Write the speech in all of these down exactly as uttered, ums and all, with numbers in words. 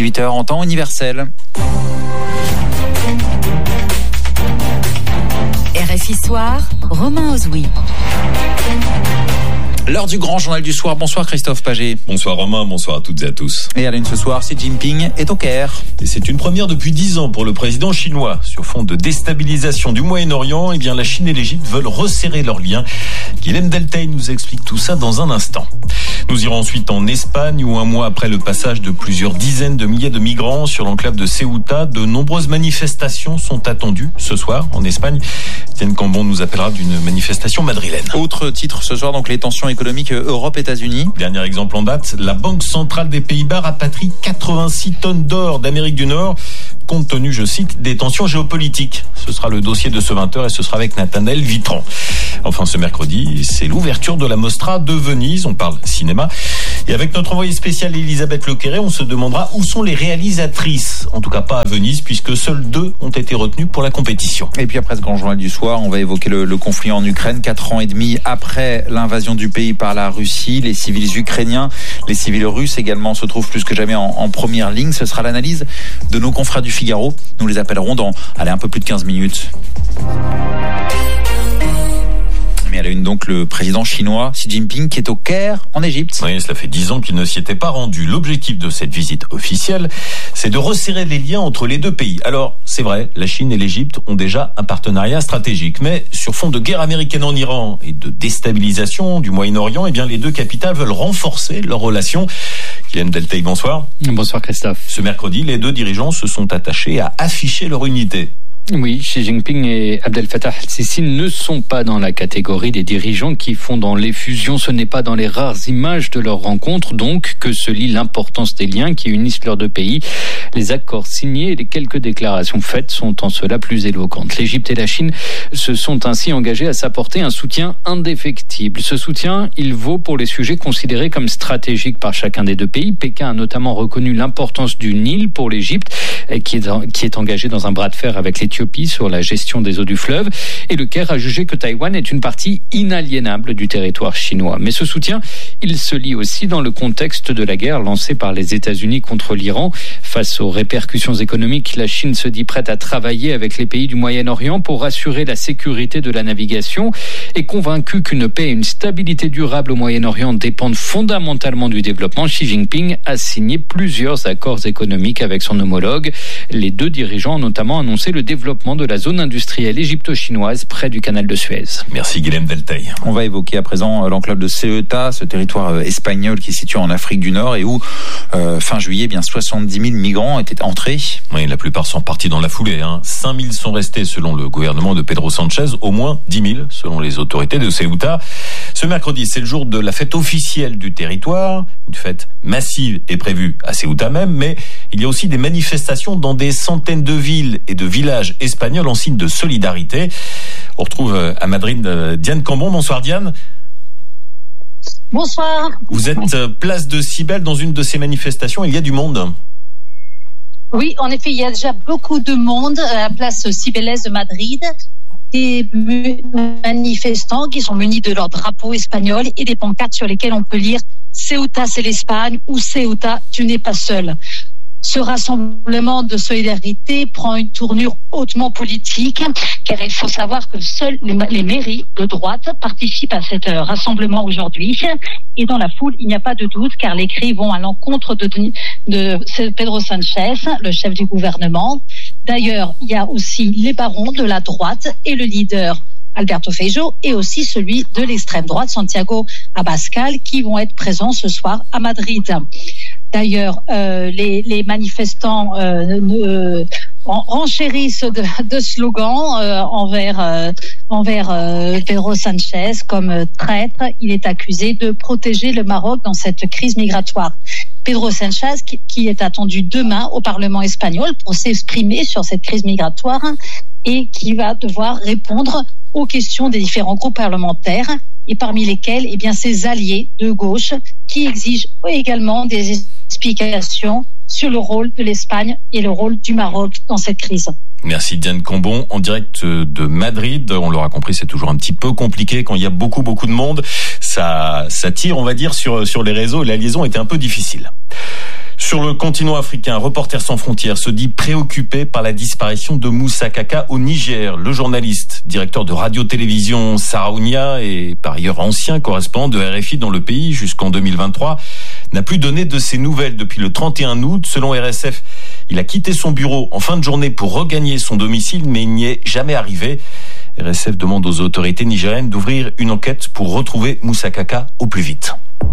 dix-huit heures en temps universel. R F I Soir, Romain Ozoui. L'heure du grand journal du soir. Bonsoir Christophe Paget. Bonsoir Romain, bonsoir à toutes et à tous. Et à la une ce soir, Xi Jinping est au Caire. Et c'est une première depuis dix ans pour le président chinois. Sur fond de déstabilisation du Moyen-Orient, eh bien la Chine et l'Égypte veulent resserrer leurs liens. Guilhem Delteil nous explique tout ça dans un instant. Nous irons ensuite en Espagne où un mois après le passage de plusieurs dizaines de milliers de migrants sur l'enclave de Ceuta, de nombreuses manifestations sont attendues ce soir en Espagne. Diane Cambon nous appellera d'une manifestation madrilène. Autre titre ce soir, donc les tensions économiques Europe-États-Unis. Dernier exemple en date, la Banque centrale des Pays-Bas rapatrie quatre-vingt-six tonnes d'or d'Amérique du Nord, compte tenu, je cite, des tensions géopolitiques. Ce sera le dossier de ce vingt heures et ce sera avec Nathanaël Vitran. Enfin, ce mercredi, c'est l'ouverture de la Mostra de Venise. On parle cinéma. Et avec notre envoyée spéciale Elisabeth Lequéré, on se demandera où sont les réalisatrices. En tout cas, pas à Venise, puisque seules deux ont été retenues pour la compétition. Et puis après ce grand journal du soir, on va évoquer le, le conflit en Ukraine. Quatre ans et demi après l'invasion du pays par la Russie, les civils ukrainiens, les civils russes également se trouvent plus que jamais en, en première ligne. Ce sera l'analyse de nos confrères du Figaro. Nous les appellerons dans allez, un peu plus de quinze minutes. Mais à la une donc le président chinois Xi Jinping qui est au Caire en Égypte. Oui, cela fait dix ans qu'il ne s'y était pas rendu. L'objectif de cette visite officielle, c'est de resserrer les liens entre les deux pays. Alors, c'est vrai, la Chine et l'Égypte ont déjà un partenariat stratégique. Mais sur fond de guerre américaine en Iran et de déstabilisation du Moyen-Orient, eh bien les deux capitales veulent renforcer leurs relations. Guilhem Delteil, bonsoir. Bonsoir Christophe. Ce mercredi, les deux dirigeants se sont attachés à afficher leur unité. Oui, Xi Jinping et Abdel Fattah al-Sisi ne sont pas dans la catégorie des dirigeants qui font dans l'effusion. Ce n'est pas dans les rares images de leur rencontre, donc, que se lit l'importance des liens qui unissent leurs deux pays. Les accords signés et les quelques déclarations faites sont en cela plus éloquentes. L'Égypte et la Chine se sont ainsi engagés à s'apporter un soutien indéfectible. Ce soutien, il vaut pour les sujets considérés comme stratégiques par chacun des deux pays. Pékin a notamment reconnu l'importance du Nil pour l'Égypte, qui est, qui est engagé dans un bras de fer avec l'Éthiopie sur la gestion des eaux du fleuve, et le Caire a jugé que Taïwan est une partie inaliénable du territoire chinois. Mais ce soutien, il se lie aussi dans le contexte de la guerre lancée par les États-Unis contre l'Iran. Face aux répercussions économiques, la Chine se dit prête à travailler avec les pays du Moyen-Orient pour assurer la sécurité de la navigation, et convaincue qu'une paix et une stabilité durable au Moyen-Orient dépendent fondamentalement du développement, Xi Jinping a signé plusieurs accords économiques avec son homologue. Les deux dirigeants ont notamment annoncé le développement de la zone industrielle égypto-chinoise près du canal de Suez. Merci Guilhem Delteil. On va évoquer à présent l'enclave de Ceuta, ce territoire espagnol qui est situé en Afrique du Nord et où euh, fin juillet, eh bien soixante-dix mille migrants étaient entrés. Oui, la plupart sont partis dans la foulée. Hein. cinq mille sont restés selon le gouvernement de Pedro Sanchez, au moins dix mille selon les autorités de Ceuta. Ce mercredi, c'est le jour de la fête officielle du territoire. Une fête massive est prévue à Ceuta même, mais il y a aussi des manifestations dans des centaines de villes et de villages espagnols en signe de solidarité. On retrouve à Madrid Diane Cambon. Bonsoir Diane. Bonsoir. Vous êtes place de Cibel dans une de ces manifestations. Il y a du monde. Oui, en effet, il y a déjà beaucoup de monde à la place cibelaise de Madrid. Des manifestants qui sont munis de leur drapeau espagnol et des pancartes sur lesquelles on peut lire « Ceuta, c'est l'Espagne » ou « Ceuta, tu n'es pas seul ». Ce rassemblement de solidarité prend une tournure hautement politique, car il faut savoir que seules les, les mairies de droite participent à cet rassemblement aujourd'hui. Et dans la foule, il n'y a pas de doute, car les cris vont à l'encontre de, de Pedro Sanchez, le chef du gouvernement. D'ailleurs, il y a aussi les barons de la droite et le leader Alberto Feijóo et aussi celui de l'extrême droite, Santiago Abascal, qui vont être présents ce soir à Madrid. D'ailleurs, euh, les, les manifestants euh, euh, renchérissent de, de slogans euh, envers, euh, envers euh, Pedro Sanchez comme euh, traître. Il est accusé de protéger le Maroc dans cette crise migratoire. Pedro Sanchez, qui, qui est attendu demain au Parlement espagnol pour s'exprimer sur cette crise migratoire et qui va devoir répondre aux questions des différents groupes parlementaires et parmi lesquels, eh bien, ses alliés de gauche qui exigent également des explications sur le rôle de l'Espagne et le rôle du Maroc dans cette crise. Merci Diane Cambon, en direct de Madrid. On l'aura compris, c'est toujours un petit peu compliqué quand il y a beaucoup beaucoup de monde. Ça, ça tire, on va dire, sur sur les réseaux. La liaison était un peu difficile. Sur le continent africain, Reporters sans frontières se dit préoccupé par la disparition de Moussa Kaka au Niger. Le journaliste, directeur de radio-télévision Saraounia et par ailleurs ancien correspondant de R F I dans le pays jusqu'en deux mille vingt-trois, n'a plus donné de ses nouvelles depuis le trente et un août. Selon R S F, il a quitté son bureau en fin de journée pour regagner son domicile, mais il n'y est jamais arrivé. R S F demande aux autorités nigériennes d'ouvrir une enquête pour retrouver Moussa Kaka au plus vite.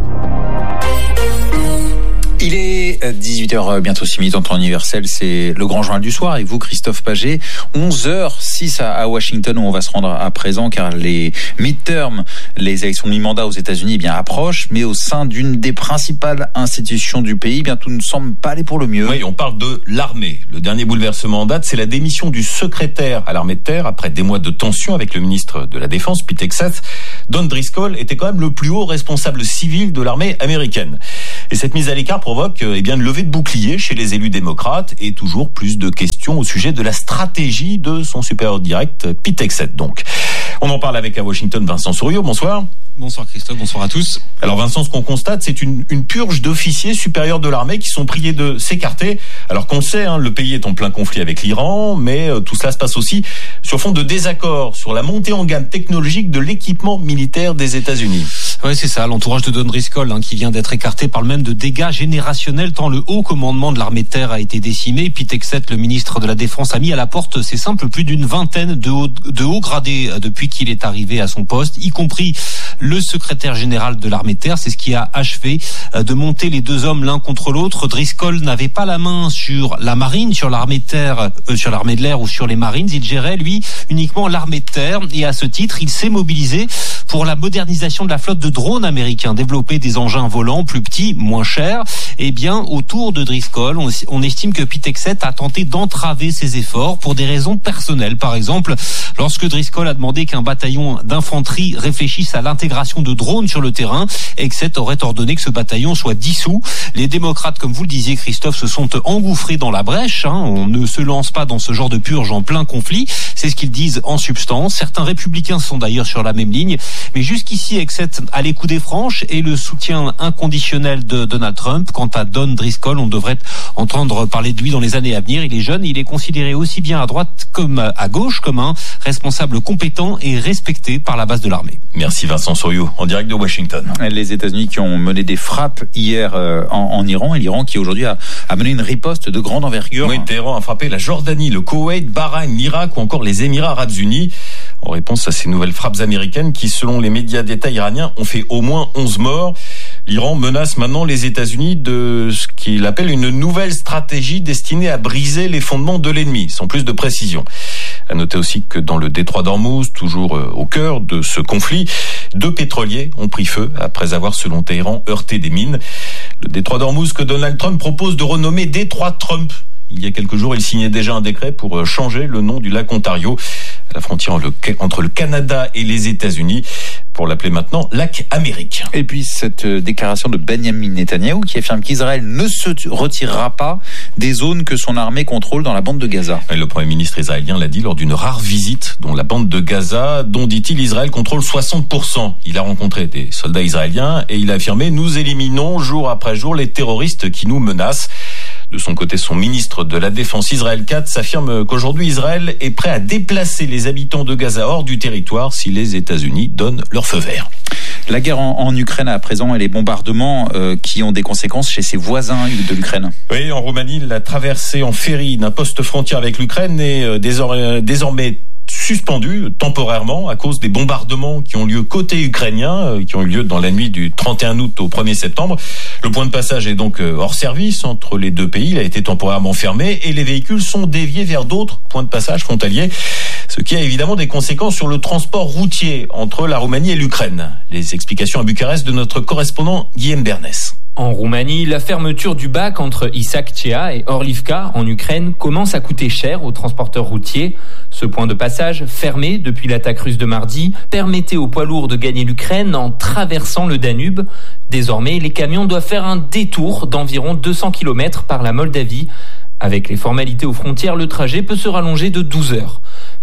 Il est dix-huit heures, bientôt six minutes en temps universel, c'est le grand journal du soir avec vous Christophe Paget. onze heures six à Washington où on va se rendre à présent car les midterms, les élections de mi-mandat aux États-Unis eh bien approchent, mais au sein d'une des principales institutions du pays, eh bien tout ne semble pas aller pour le mieux. Oui, on parle de l'armée. Le dernier bouleversement en date, c'est la démission du secrétaire à l'armée de terre après des mois de tension avec le ministre de la Défense, Pete Hegseth. Don Driscoll était quand même le plus haut responsable civil de l'armée américaine. Et cette mise à l'écart provoque eh bien, une levée de boucliers chez les élus démocrates et toujours plus de questions au sujet de la stratégie de son supérieur direct, Pete Hegseth donc. On en parle avec à Washington Vincent Souriau, bonsoir. Bonsoir Christophe, bonsoir à tous. Alors Vincent, ce qu'on constate, c'est une, une purge d'officiers supérieurs de l'armée qui sont priés de s'écarter. Alors qu'on le sait, hein, le pays est en plein conflit avec l'Iran, mais euh, tout cela se passe aussi sur fond de désaccord sur la montée en gamme technologique de l'équipement militaire des États-Unis. Oui, c'est ça, l'entourage de Don Driscoll hein, qui vient d'être écarté parle même de dégâts générationnels tant le haut commandement de l'armée de terre a été décimé. Pete Hegseth, le ministre de la Défense, a mis à la porte, c'est simple, plus d'une vingtaine de hauts, de hauts gradés depuis qu'il est arrivé à son poste, y compris le secrétaire général de l'armée de terre. C'est ce qui a achevé de monter les deux hommes l'un contre l'autre. Driscoll n'avait pas la main sur la marine, sur l'armée de terre, euh, sur l'armée de l'air ou sur les marines. Il gérait, lui, uniquement l'armée de terre. Et à ce titre, il s'est mobilisé pour la modernisation de la flotte de drones américains, développer des engins volants plus petits, moins chers. Eh bien, autour de Driscoll, on, on estime que Pete Hegseth a tenté d'entraver ses efforts pour des raisons personnelles. Par exemple, lorsque Driscoll a demandé qu'un bataillon d'infanterie réfléchisse à l'intégration de drones sur le terrain, Hegseth aurait ordonné que ce bataillon soit dissous. Les démocrates, comme vous le disiez Christophe, se sont engouffrés dans la brèche. Hein. On ne se lance pas dans ce genre de purge en plein conflit. C'est ce qu'ils disent en substance. Certains républicains sont d'ailleurs sur la même ligne. Mais jusqu'ici, Hegseth a les coudées franches et le soutien inconditionnel de Donald Trump. Quant à Don Driscoll, on devrait entendre parler de lui dans les années à venir. Il est jeune, il est considéré aussi bien à droite comme à gauche comme un responsable compétent et respecté par la base de l'armée. Merci Vincent Souriau, en direct de Washington. Les États-Unis qui ont mené des frappes hier euh, en, en Iran, et l'Iran qui aujourd'hui a, a mené une riposte de grande envergure. Oui, Téhéran a frappé la Jordanie, le Koweït, Bahreïn, l'Irak ou encore les Émirats arabes unis en réponse à ces nouvelles frappes américaines qui, selon les médias d'État iraniens, ont fait au moins onze morts. L'Iran menace maintenant les États-Unis de ce qu'il appelle une nouvelle stratégie destinée à briser les fondements de l'ennemi, sans plus de précision. À noter aussi que dans le détroit d'Ormuz, toujours au cœur de ce conflit, deux pétroliers ont pris feu après avoir, selon Téhéran, heurté des mines. Le détroit d'Ormuz que Donald Trump propose de renommer détroit Trump. Il y a quelques jours, il signait déjà un décret pour changer le nom du lac Ontario, à la frontière entre le Canada et les États-Unis, pour l'appeler maintenant lac Amérique. Et puis cette déclaration de Benjamin Netanyahou qui affirme qu'Israël ne se retirera pas des zones que son armée contrôle dans la bande de Gaza. Et le Premier ministre israélien l'a dit lors d'une rare visite dans la bande de Gaza, dont, dit-il, Israël contrôle soixante pour cent. Il a rencontré des soldats israéliens et il a affirmé « Nous éliminons jour après jour les terroristes qui nous menacent ». De son côté, son ministre de la Défense, Israël Katz, affirme qu'aujourd'hui, Israël est prêt à déplacer les habitants de Gaza hors du territoire si les États-Unis donnent leur feu vert. La guerre en, en Ukraine à présent et les bombardements euh, qui ont des conséquences chez ses voisins de l'Ukraine. Oui, en Roumanie, la traversée en ferry d'un poste frontière avec l'Ukraine est euh, désormais, désormais suspendu temporairement à cause des bombardements qui ont lieu côté ukrainien, qui ont eu lieu dans la nuit du trente et un août au premier septembre. Le point de passage est donc hors service entre les deux pays. Il a été temporairement fermé et les véhicules sont déviés vers d'autres points de passage frontaliers, ce qui a évidemment des conséquences sur le transport routier entre la Roumanie et l'Ukraine. Les explications à Bucarest de notre correspondant Guillaume Bernès. En Roumanie, la fermeture du bac entre Isaccea et Orlivka en Ukraine commence à coûter cher aux transporteurs routiers. Ce point de passage, fermé depuis l'attaque russe de mardi, permettait aux poids lourds de gagner l'Ukraine en traversant le Danube. Désormais, les camions doivent faire un détour d'environ deux cents kilomètres par la Moldavie. Avec les formalités aux frontières, le trajet peut se rallonger de douze heures.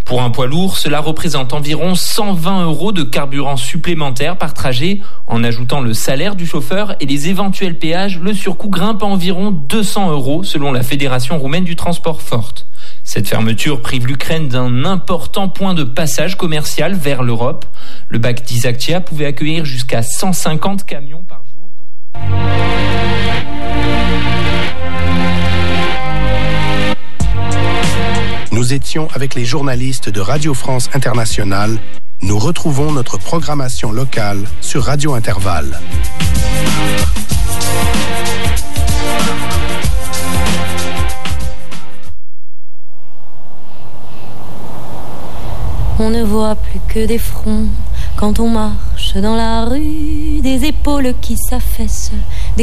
Pour un poids lourd, cela représente environ cent vingt euros de carburant supplémentaire par trajet. En ajoutant le salaire du chauffeur et les éventuels péages, le surcoût grimpe à environ deux cents euros selon la Fédération roumaine du transport Fort. Cette fermeture prive l'Ukraine d'un important point de passage commercial vers l'Europe. Le bac d'Isaktia pouvait accueillir jusqu'à cent cinquante camions par jour. Nous étions avec les journalistes de Radio France Internationale. Nous retrouvons notre programmation locale sur Radio Intervalle. On ne voit plus que des fronts quand on marche dans la rue, des épaules qui s'affaissent,